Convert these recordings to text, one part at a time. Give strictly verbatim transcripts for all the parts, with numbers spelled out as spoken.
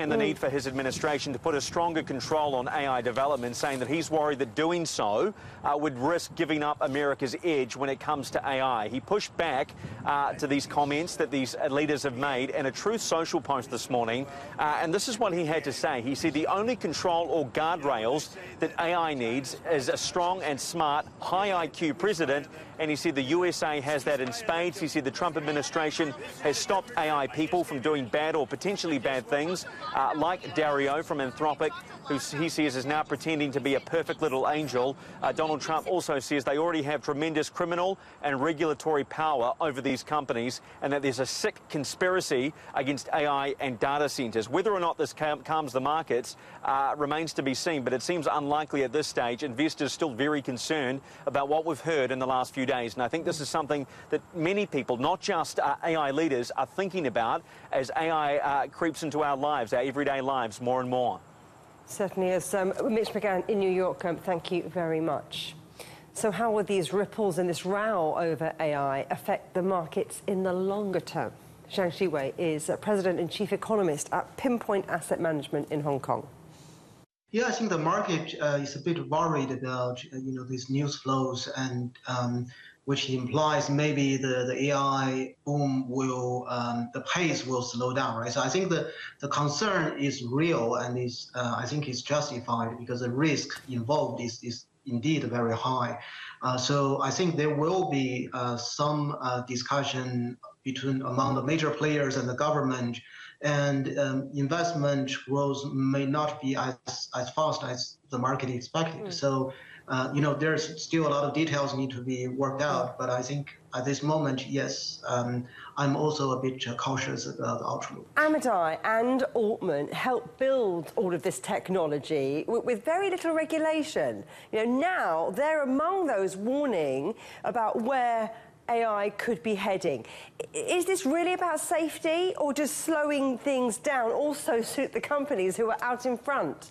and the need for his administration to put a stronger control on A I development, saying that he's worried that doing so uh, would risk giving up America's edge when it comes to A I. He pushed back uh, to these comments that these leaders have made in a Truth Social post this morning, uh, and this is what he had to say. He said the only control or guardrails that A I needs is a strong and smart, high I Q president, and he said the U S A has that in spades. He said the Trump administration has stopped A I people from doing bad or potentially bad things, uh, like Dario from Anthropic, who he says is now pretending to be a perfect little angel. Uh, Donald Trump also says they already have tremendous criminal and regulatory power over these companies, and that there's a sick conspiracy against A I and data centres. Whether or not this calms the markets uh, remains to be seen, but it seems unlikely at this stage. Investors still very concerned about what we've heard in the last few days, and I think this is something that many people, not just uh, A I leaders, are thinking about as A I uh, creeps into our lives, our everyday lives, more and more. Certainly is. Um, Mitch McGann in New York, um, thank you very much. So how will these ripples and this row over A I affect the markets in the longer term? Zhang Xiwei is uh, President and Chief Economist at Pinpoint Asset Management in Hong Kong. Yeah, I think the market uh, is a bit worried about, uh, you know, these news flows, and um, which implies maybe the, the A I boom will, um, the pace will slow down, right? So I think the, the concern is real, and is uh, I think is justified, because the risk involved is, is indeed very high. Uh, so I think there will be uh, some uh, discussion between among the major players and the government, and um, investment growth may not be as, as fast as the market expected. Mm. So, uh, you know, there's still a lot of details need to be worked out, but I think at this moment, yes, um, I'm also a bit uh, cautious about the outlook. Amadai and Altman helped build all of this technology with, with very little regulation. You know, now they're among those warning about where A I could be heading. Is this really about safety, or does slowing things down also suit the companies who are out in front?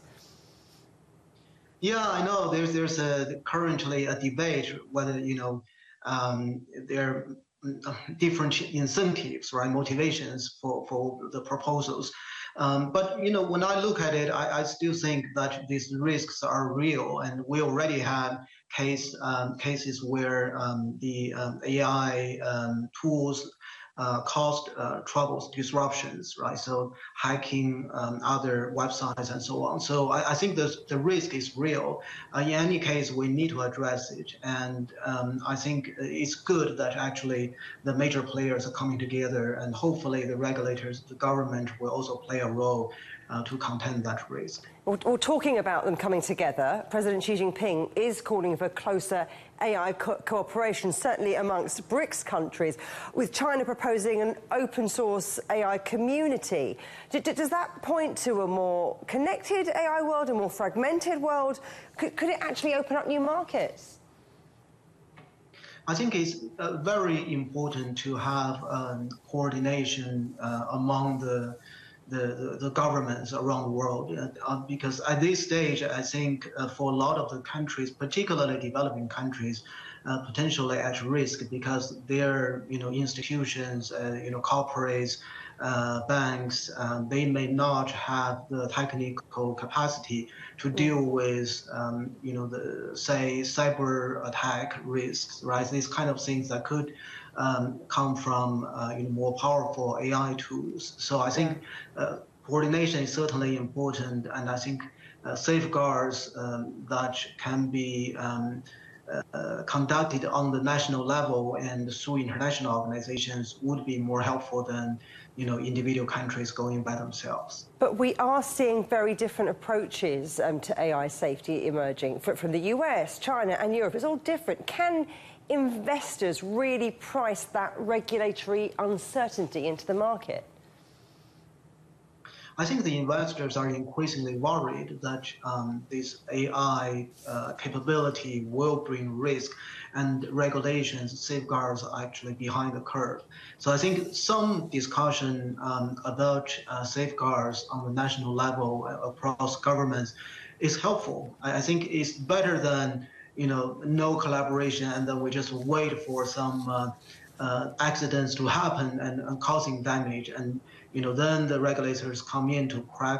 Yeah, I know there's there's a, currently a debate whether, you know, um, there are different incentives, right, motivations for, for the proposals. Um, but, you know, when I look at it, I, I still think that these risks are real, and we already have case um, cases where um, the um, A I um, tools uh, caused uh, troubles, disruptions, right? So hacking um, other websites and so on. So I, I think the the risk is real. Uh, in any case, we need to address it, and um, I think it's good that actually the major players are coming together, and hopefully the regulators, the government, will also play a role Uh, to contain that risk. Well, well, talking about them coming together, President Xi Jinping is calling for closer A I co cooperation, certainly amongst BRICS countries, with China proposing an open source A I community. D does that point to a more connected A I world, a more fragmented world? Could, could it actually open up new markets? I think it's uh, very important to have um, coordination uh, among the The, the, the governments around the world, uh, because at this stage, I think uh, for a lot of the countries, particularly developing countries, uh, potentially at risk, because their, you know, institutions, uh, you know, corporates, uh, banks, uh, they may not have the technical capacity to deal with, um, you know, the, say, cyber attack risks, right? These kind of things that could Um, come from uh, you know, more powerful A I tools. So I think uh, coordination is certainly important, and I think uh, safeguards um, that can be um, uh, conducted on the national level and through international organizations would be more helpful than, you know, individual countries going by themselves. But we are seeing very different approaches um, to A I safety emerging from the U S, China, and Europe. It's all different. Can investors really price that regulatory uncertainty into the market? I think the investors are increasingly worried that um, this A I uh, capability will bring risk, and regulations, safeguards are actually behind the curve. So I think some discussion um, about uh, safeguards on the national level across governments is helpful. I, I think it's better than, you know, no collaboration, and then we just wait for some uh, uh, accidents to happen and, and causing damage, and, you know, then the regulators come in to crack